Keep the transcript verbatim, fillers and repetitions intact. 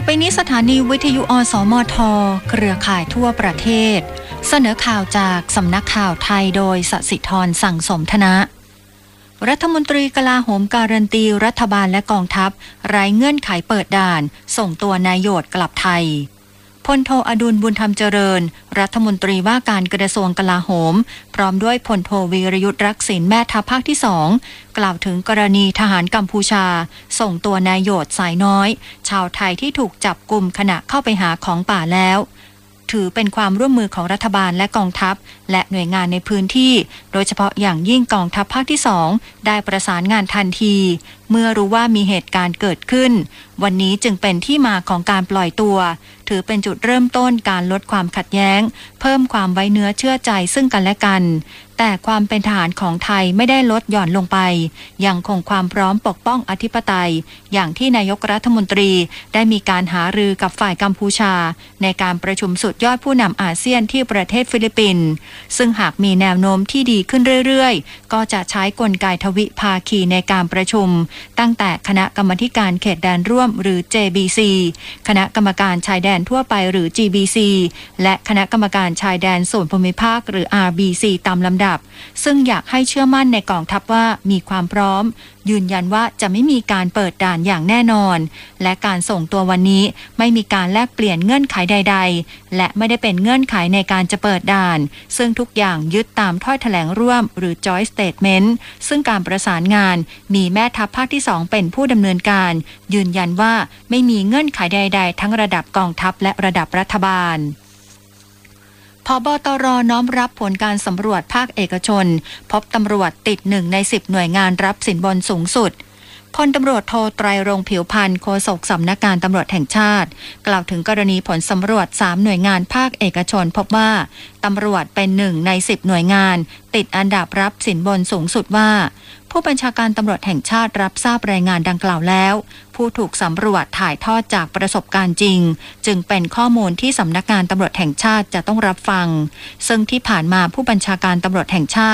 ไปนี้สถานีวิทยุอสมทเครือข่ายทั่วประเทศเสนอข่าวจากสำนักข่าวไทยโดยสศิธรสั่งสมธนะรัฐมนตรีกลาโหมการันตีรัฐบาลและกองทัพไร้เงื่อนไขเปิดด่านส่งตัวนายโยชน์กลับไทยพลโทอดุลบุญธรรมเจริญรัฐมนตรีว่าการกระทรวงกลาโหมพร้อมด้วยพลโทวีรยุทธรักษิณแม่ทัพภาคที่สองกล่าวถึงกรณีทหารกัมพูชาส่งตัวนายโยชน์สายน้อยชาวไทยที่ถูกจับกุมขณะเข้าไปหาของป่าแล้วถือเป็นความร่วมมือของรัฐบาลและกองทัพและหน่วยงานในพื้นที่โดยเฉพาะอย่างยิ่งกองทัพภาคที่สองได้ประสานงานทันทีเมื่อรู้ว่ามีเหตุการณ์เกิดขึ้นวันนี้จึงเป็นที่มาของการปล่อยตัวถือเป็นจุดเริ่มต้นการลดความขัดแย้งเพิ่มความไว้เนื้อเชื่อใจซึ่งกันและกันแต่ความเป็นทหารของไทยไม่ได้ลดหย่อนลงไปยังคงความพร้อมปกป้องอธิปไตยอย่างที่นายกรัฐมนตรีได้มีการหารือกับฝ่ายกัมพูชาในการประชุมสุดยอดผู้นำอาเซียนที่ประเทศฟิลิปปินส์ซึ่งหากมีแนวโน้มที่ดีขึ้นเรื่อยๆก็จะใช้กลไกทวิภาคีในการประชุมตั้งแต่คณะกรรมาการเขตแดนร่วมหรือ เจ บี ซี คณะกรรมการชายแดนทั่วไปหรือ จี บี ซี และคณะกรรมการชายแดนส่วนภูมิภาคหรือ อาร์ บี ซี ตามลำดับซึ่งอยากให้เชื่อมั่นในกองทัพว่ามีความพร้อมยืนยันว่าจะไม่มีการเปิดด่านอย่างแน่นอนและการส่งตัววันนี้ไม่มีการแลกเปลี่ยนเงื่อนไขใดๆและไม่ได้เป็นเงื่อนไขในการจะเปิดด่านซึ่งทุกอย่างยึดตามถ้อยแถลงร่วมหรือ Joint Statement ซึ่งการประสานงานมีแม่ทัพภาคที่สองเป็นผู้ดำเนินการยืนยันว่าไม่มีเงื่อนไขใดๆทั้งระดับกองทัพและระดับรัฐบาลผบตรน้อมรับผลการสำรวจภาคเอกชนพบตำรวจติดหนึ่งในสิบหน่วยงานรับสินบนสูงสุดพลตำรวจโทไตรรงค์ผิวพรรณโฆษกสำนักงานตำรวจแห่งชาติกล่าวถึงกรณีผลสำรวจสามหน่วยงานภาคเอกชนพบว่าตำรวจเป็นหนึ่งในสิบหน่วยงานติดอันดับรับสินบนสูงสุดว่าผู้บัญชาการตำรวจแห่งชาติรับทราบรายงานดังกล่าวแล้วผู้ถูกสำรวจถ่ายทอดจากประสบการณ์จริงจึงเป็นข้อมูลที่สำนักงานตำรวจแห่งชาติจะต้องรับฟังซึ่งที่ผ่านมาผู้บัญชาการตำรวจแห่งชาติ